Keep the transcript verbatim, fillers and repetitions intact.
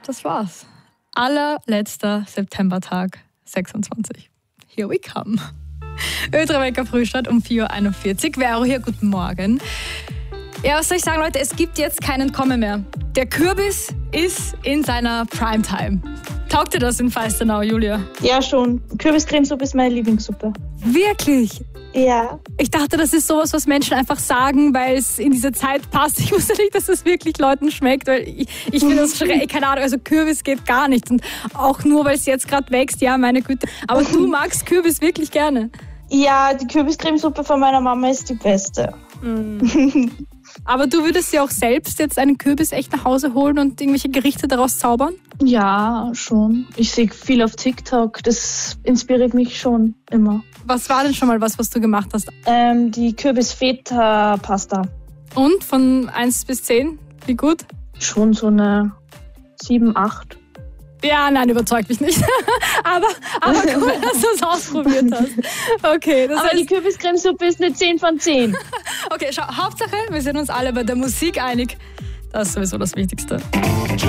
das war's. Allerletzter Septembertag, sechsundzwanzig. Here we come. Ötrebecker Frühstart um vier Uhr einundvierzig. Vero hier, guten Morgen. Ja, was soll ich sagen, Leute? Es gibt jetzt keinen Kommen mehr. Der Kürbis ist in seiner Primetime. Taugt dir das in Feistenau, Julia? Ja, schon. Kürbiscremesuppe ist meine Lieblingssuppe. Wirklich? Ja. Ich dachte, das ist sowas, was Menschen einfach sagen, weil es in diese Zeit passt. Ich wusste nicht, dass es wirklich Leuten schmeckt, weil ich, ich finde das schrecklich. Keine Ahnung, also Kürbis geht gar nicht. Und auch nur, weil es jetzt gerade wächst, ja, meine Güte. Aber du magst Kürbis wirklich gerne. Ja, die Kürbiscremesuppe von meiner Mama ist die beste. Mm. Aber du würdest dir auch selbst jetzt einen Kürbis echt nach Hause holen und irgendwelche Gerichte daraus zaubern? Ja, schon. Ich sehe viel auf TikTok. Das inspiriert mich schon immer. Was war denn schon mal was, was du gemacht hast? Ähm, die Kürbis-Feta-Pasta. Und von eins bis zehn? Wie gut? Schon so eine sieben, acht. Ja, nein, überzeugt mich nicht. aber, aber cool, dass du es ausprobiert hast. Okay, das aber heißt, die Kürbiscremesuppe ist eine zehn von zehn. Okay, schau, Hauptsache, wir sind uns alle bei der Musik einig. Das ist sowieso das Wichtigste.